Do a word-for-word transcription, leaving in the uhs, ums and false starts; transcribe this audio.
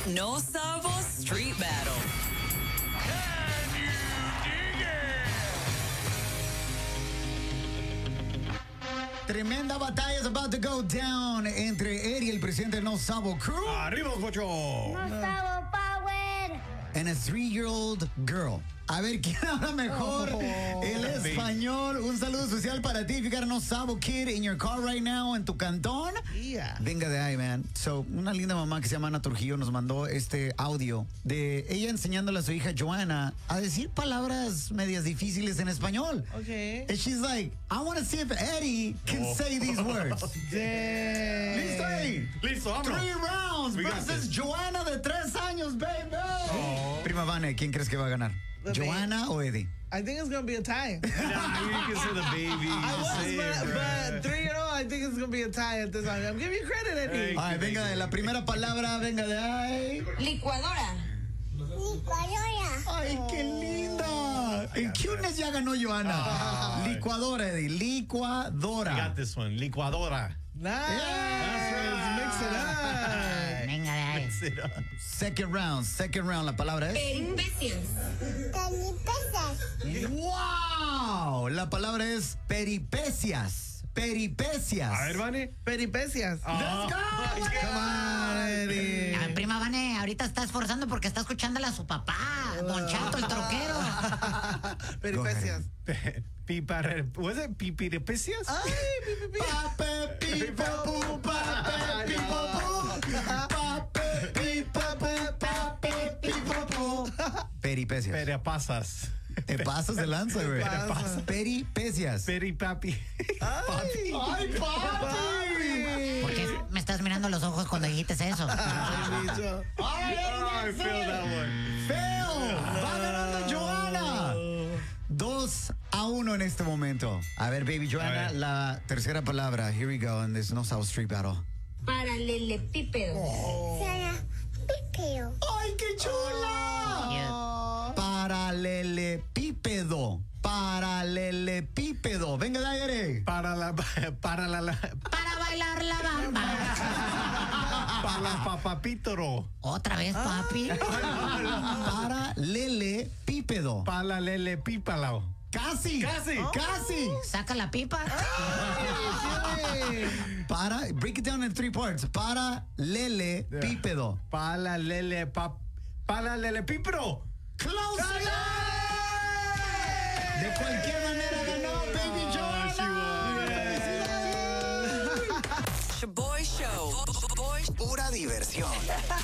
No Sabo Street Battle. Can you dig it? Tremenda batalla is about to go down entre Eddie, el presidente del No Sabo Crew, Arriba, Pocho. No Sabo Power. and a three-year-old girl. A ver, ¿quién habla mejor Oh, el español? Un saludo especial para ti. If you got a No Sabo kid in your car right now, en tu cantón, Yeah. venga de ahí, man. So, una linda mamá que se llama Ana Trujillo nos mandó este audio de ella enseñándole a su hija Joanna a decir palabras medias difíciles en español. Okay. And she's like, I want to see if Eddie can Oh. say these words. Dang. ¿Listo, Eddie? Listo, vámonos. Three rounds We got versus this. Joanna de tres años, baby. Oh. Prima Vane, ¿quién crees que va a ganar? The ¿Joanna o Eddie? I think it's gonna be a tie. Nah, you can say the baby. You I can was, say but, it, bro. but three year old, I think it's gonna be a tie at this time. I'm giving you credit, Eddie. Hey. Ay, venga de la primera palabra, venga de ahí. Licuadora. Licuadora. Ay, qué linda. En cuteness ya ganó Joanna. Ay. Licuadora, Eddie. I Licuadora. got this one. Licuadora. Nice. Yeah. Let's mix it up. Venga de ahí. Mix it up. Second round, second round. La palabra es. Peripecias. Peripecias. ¡Wow! La palabra es peripecias. Peripecias. A ver, Vane. Peripecias. Let's go. Come on, Eddie. A ver, prima Vane, ahorita está esforzando porque está escuchándole a su papá, Don Chato, el troquero. Peripecias. Pipar. Was it pipirepecias? Ay, pi, pi, pi. Pape, pipo, pu, pape, pipo, pu. Pape, pipo, pu, pape, pipo, pu. Peripecias. Perepasas. Te pasas de lanza, güey. Peripasas. Peripecias. Peripapi. Ay, ¡Ay, papi! ¿Por qué me estás mirando a los ojos cuando dijiste eso? Ay, bicho. ¡Ay, Oh, I feel that one. feo! ¡Va ganando Joanna! Dos a uno en este momento. A ver, baby Joanna, A ver. la tercera palabra. Here we go in this No South Street Battle. Paralelepípedo. Paralelepípedo. ¡Ay, qué chula! Paralelepípedo. Paralelepípedo. Venga, de ahí, Eric. Para la. Para la. la Para bailar la bamba. para la papapítoro. Otra vez, papi. Paralelepípedo. Para la lele pípalo. Casi. Casi. Casi. Saca la pipa. Para, break it down in three parts. Paralelepípedo. Para la lele pap. Para la lele pípero. Close enough. De cualquier manera ganó Baby Joanna. Boy Show. Pura diversión.